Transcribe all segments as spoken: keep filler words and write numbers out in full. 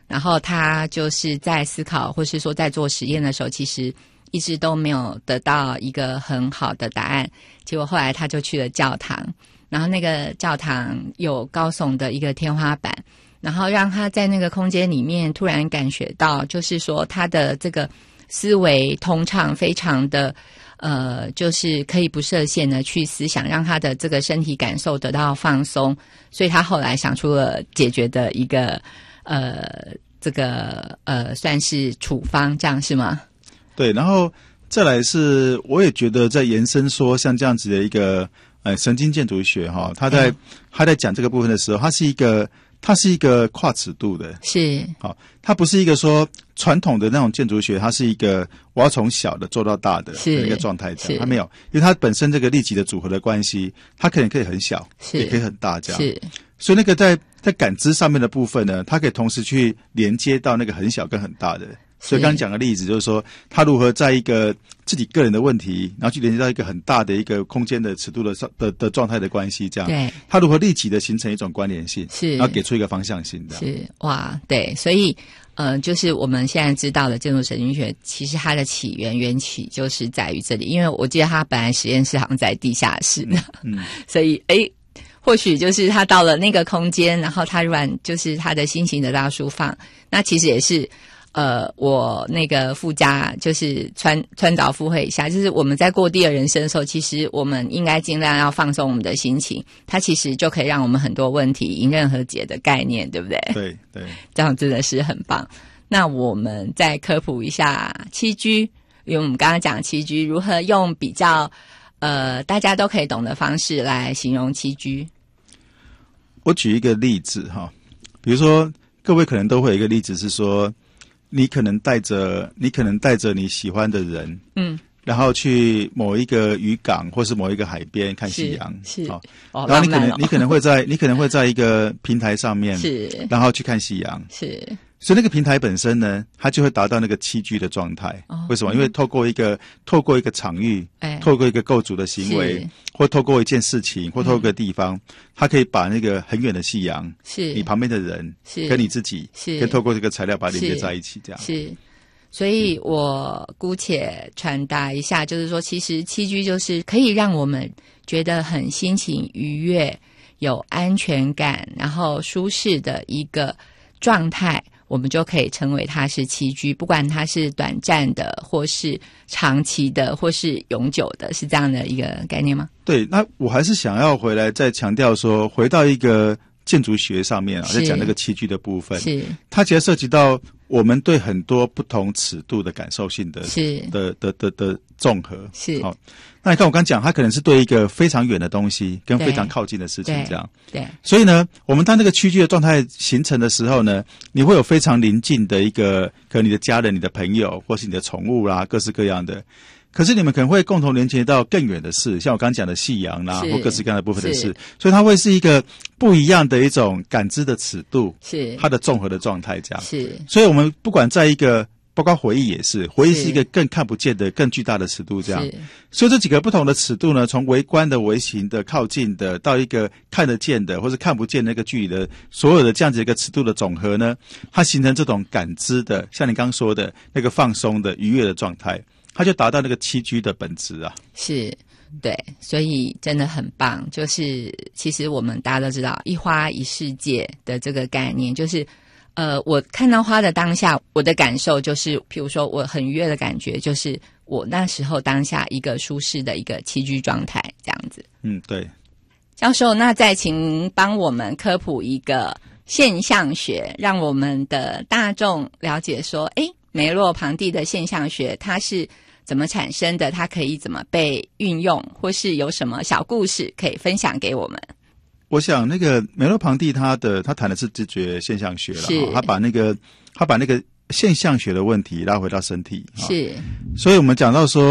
然后他就是在思考或是说在做实验的时候，其实一直都没有得到一个很好的答案。结果后来他就去了教堂，然后那个教堂有高耸的一个天花板，然后让他在那个空间里面突然感觉到，就是说他的这个思维通畅，非常的呃，就是可以不设限的去思想，让他的这个身体感受得到放松。所以他后来想出了解决的一个呃，这个呃，算是处方，这样是吗？ 对，然后再来是，我也觉得在延伸说，像这样子的一个呃神经建筑学哈，他在、嗯、他在讲这个部分的时候，它是一个它是一个跨尺度的， 是好，它不是一个说传统的那种建筑学，它是一个我要从小的做到大的一个状态这样，它没有，因为它本身这个立体的组合的关系，它可能可以很小，也可以很大这样， 是， 所以那个在在感知上面的部分呢，它可以同时去连接到那个很小跟很大的。所以刚刚讲的例子就是说，他如何在一个自己个人的问题，然后去连接到一个很大的一个空间的尺度的的的状态的关系，这样， 对， 他如何立即的形成一种关联性， 是， 然后给出一个方向性的， 是，哇，对，所以呃，就是我们现在知道的建筑神经学，其实它的起源缘起就是在于这里，因为我记得他本来实验室好像在地下室，嗯，嗯所以诶。或许就是他到了那个空间，然后他突然就是他的心情得到抒放，那其实也是呃，我那个附加就是川川岛附会一下，就是我们在过第二人生的时候，其实我们应该尽量要放松我们的心情，它其实就可以让我们很多问题迎刃而解的概念，对不对？ 对对， 这样真的是很棒。那我们再科普一下七居，因为我们刚刚讲七居如何用比较呃大家都可以懂的方式来形容七居。 我举一个例子哈，比如说各位可能都会有一个例子是说，你可能带着你可能带着你喜欢的人，嗯，然后去某一个渔港或是某一个海边看夕阳， 是，是哦，然后你可能、哦、你可能会在你可能会在一个平台上面， 是， 然后去看夕阳， 是。 所以那个平台本身呢，它就会达到那个七居的状态。哦、为什么？因为透过一个透过一个场域，哎、透过一个构筑的行为，或透过一件事情，或透过一个地方，嗯、它可以把那个很远的夕阳， 是你旁边的人， 是跟你自己， 是跟透过这个材料把它连接在一起，这样是。所以我姑且传达一下，就是说，其实七居就是可以让我们觉得很心情愉悦、有安全感，然后舒适的一个状态。我们就可以称为它是七居，不管它是短暂的或是长期的或是永久的，是这样的一个概念吗？ 对，那我还是想要回来再强调说，回到一个建筑学上面啊，在讲那个七居的部分， 是它其实涉及到我们对很多不同尺度的感受性的是的的的的综合， 是好。那你看我刚讲，它可能是对一个非常远的东西跟非常靠近的事情这样， 对。对所以呢，我们当这个七居的状态形成的时候呢，你会有非常临近的一个，可能你的家人、你的朋友，或是你的宠物啦，各式各样的。可是你们可能会共同连接到更远的事，像我刚刚讲的夕阳啦，或各式各样的部分的事，所以它会是一个不一样的一种感知的尺度， 是它的综合的状态这样。 是，所以我们不管在一个。包括回忆也是，回忆是一个更看不见的、更巨大的尺度，这样。所以这几个不同的尺度呢，从微观的、微型的、靠近的，到一个看得见的或是看不见那个距离的，所有的这样子一个尺度的总和呢，它形成这种感知的，像你刚刚说的那个放松的、愉悦的状态，它就达到那个七居的本质啊。 是，对，所以真的很棒。就是其实我们大家都知道，一花一世界的这个概念，就是。呃，我看到花的当下，我的感受就是，譬如说我很愉悦的感觉，就是我那时候当下一个舒适的一个栖居状态，这样子。 嗯，对。 教授，那再请帮我们科普一个现象学，让我们的大众了解说，诶，梅洛庞蒂的现象学它是怎么产生的？它可以怎么被运用，或是有什么小故事可以分享给我们？ 我想那个梅洛庞蒂他的他谈的是知觉现象学了，他把那个他把那个现象学的问题拉回到身体， 是， 所以我们讲到说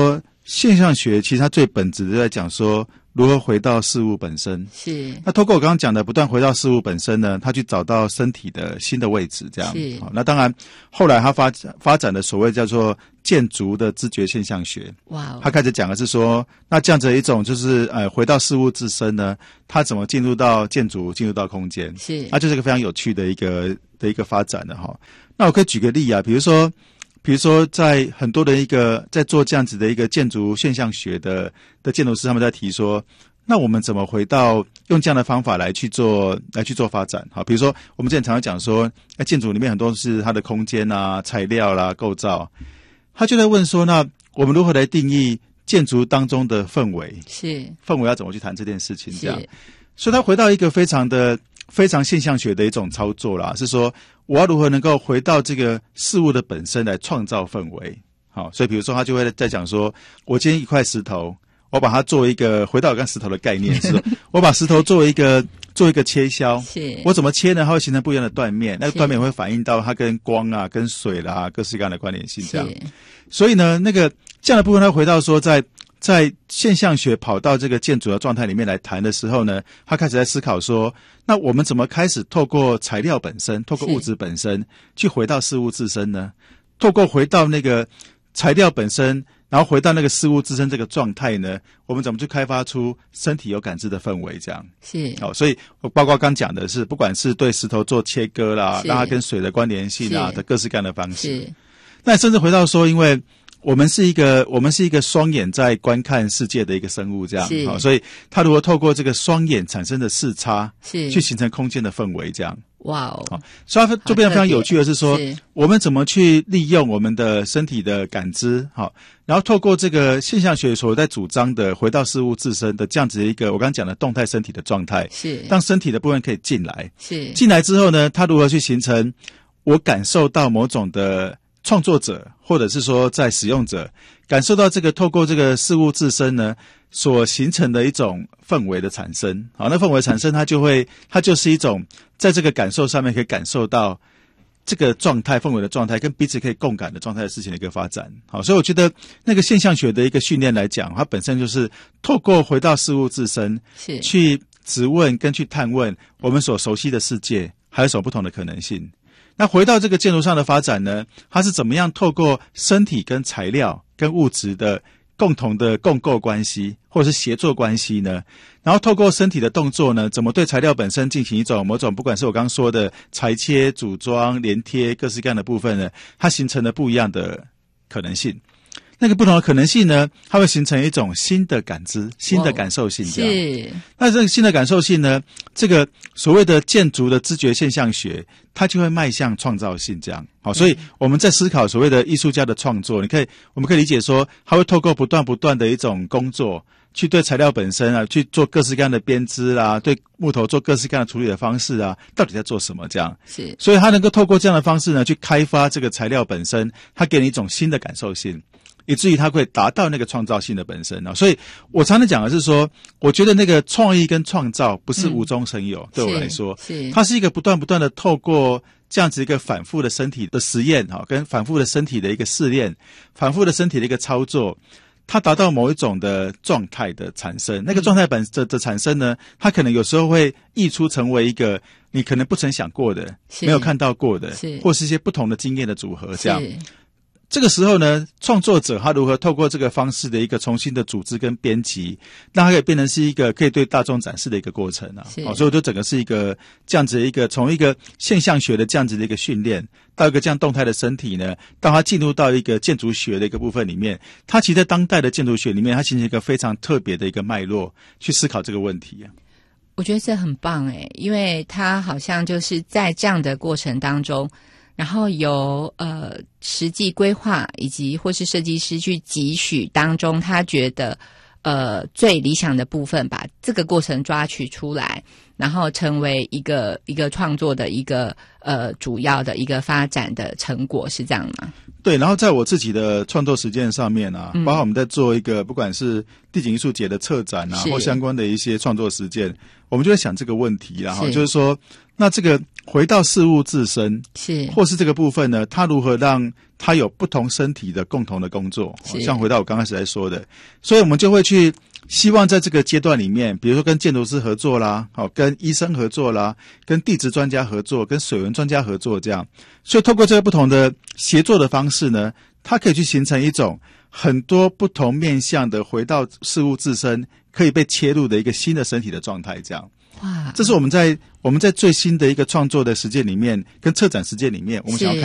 现象学其实它最本质的在讲说如何回到事物本身。 是。 那透过我刚刚讲的不断回到事物本身呢，他去找到身体的新的位置，这样。 是。 好，那当然后来他发发展的所谓叫做建筑的知觉现象学。 哇、哦。 他开始讲的是说，那这样子一种就是呃回到事物自身呢，它怎么进入到建筑，进入到空间。 是。 那就是一个非常有趣的一个的一个发展的哈。那我可以举个例啊，比如说。比如说，在很多的一个在做这样子的一个建筑现象学的的建筑师，他们在提说，那我们怎么回到用这样的方法来去做来去做发展？好，比如说我们之前常常讲说，在建筑里面很多是它的空间啊、材料啦、构造，他就在问说，那我们如何来定义建筑当中的氛围？ 是氛围要怎么去谈这件事情？这样，所以他回到一个非常的。非常现象学的一种操作啦，是说我要如何能够回到这个事物的本身来创造氛围。好，所以比如说他就会在讲说，我今天一块石头，我把它做一个回到刚石头的概念，是说我把石头做一个做一个切削， 是我怎么切呢？它会形成不一样的断面，那个断面会反映到它跟光啊、跟水啦、各式各样的关联性这样。所以呢，那个这样的部分，他回到说在。在现象学跑到这个建筑的状态里面来谈的时候呢，他开始在思考说，那我们怎么开始透过材料本身，透过物质本身去回到事物自身呢？透过回到那个材料本身，然后回到那个事物自身这个状态呢，我们怎么去开发出身体有感知的氛围？这样是好、 哦，所以我包括刚讲的是，不管是对石头做切割啦，让它跟水的关联性啊的各式各样的方式。是那甚至回到说，因为。我们是一个，我们是一个双眼在观看世界的一个生物，这样，好，所以它如果透过这个双眼产生的视差，是去形成空间的氛围，这样，哇哦，好，所以它就变得非常有趣的是说，是我们怎么去利用我们的身体的感知，好，然后透过这个现象学所在主张的回到事物自身的这样子的一个我刚刚讲的动态身体的状态，是让身体的部分可以进来，是进来之后呢，它如何去形成我感受到某种的。创作者或者是说在使用者感受到这个透过这个事物自身呢所形成的一种氛围的产生，好，那氛围产生它就会它就是一种在这个感受上面可以感受到这个状态氛围的状态跟彼此可以共感的状态的事情的一个发展，好，所以我觉得那个现象学的一个训练来讲，它本身就是透过回到事物自身是去质问跟去探问我们所熟悉的世界还有什么不同的可能性。那回到这个建筑上的发展呢，它是怎么样透过身体跟材料跟物质的共同的共构关系或者是协作关系呢，然后透过身体的动作呢，怎么对材料本身进行一种某种不管是我刚刚说的裁切、组装、连贴各式各样的部分呢，它形成了不一样的可能性。那个不同的可能性呢，它会形成一种新的感知、新的感受性这样。是。那这个新的感受性呢，这个所谓的建筑的知觉现象学，它就会迈向创造性这样。好，所以我们在思考所谓的艺术家的创作，你可以，我们可以理解说，他会透过不断不断的一种工作，去对材料本身啊，去做各式各样的编织啦，对木头做各式各样的处理的方式啊，到底在做什么这样？是。所以他能够透过这样的方式呢，去开发这个材料本身，它给你一种新的感受性。以至于它会达到那个创造性的本身啊，所以我常常讲的是说，我觉得那个创意跟创造不是无中生有，嗯、对我来说，是它是一个不断不断的透过这样子一个反复的身体的实验哈，跟反复的身体的一个试炼，反复的身体的一个操作，它达到某一种的状态的产生。那个状态本的的产生呢，它可能有时候会溢出成为一个你可能不曾想过的、没有看到过的，或是一些不同的经验的组合这样。这个时候呢，创作者他如何透过这个方式的一个重新的组织跟编辑，让它可以变成是一个可以对大众展示的一个过程啊。好，所以我觉得整个是一个这样子的一个从一个现象学的这样子的一个训练，到一个这样动态的身体呢，到它进入到一个建筑学的一个部分里面，它其实在当代的建筑学里面，它形成一个非常特别的一个脉络去思考这个问题啊。 我觉得这很棒诶，因为它好像就是在这样的过程当中。然后由呃实际规划以及或是设计师去汲取当中他觉得呃最理想的部分，把这个过程抓取出来， 然后成为一个一个创作的一个呃主要的一个发展的成果，是这样吗？ 对，然后在我自己的创作实践上面啊，嗯、包括我们在做一个不管是地景艺术节的策展啊，或相关的一些创作实践，我们就会想这个问题，然后就是说，那这个回到事物自身， 是或是这个部分呢，它如何让它有不同身体的共同的工作，像回到我刚开始来说的，所以我们就会去希望在这个阶段里面，比如说跟建筑师合作啦，好，跟医生合作啦，跟地质专家合作，跟水文专家合作这样，所以透过这个不同的协作的方式呢，它可以去形成一种很多不同面向的回到事物自身可以被切入的一个新的身体的状态这样。 哇， 这是我们在我们在最新的一个创作的实践里面跟策展实践里面我们想要看